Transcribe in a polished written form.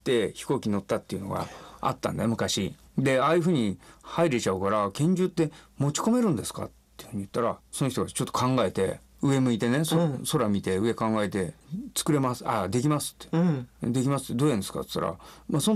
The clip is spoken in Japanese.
って飛行機乗ったっていうのがあったんだよ昔で。ああいうふうに入れちゃうから拳銃って持ち込めるんですかっていうふうに言ったら、その人がちょっと考えて上向いてね、空見て上考えて、作れます、できますって、できますって、どうやるんですかって言ったら、その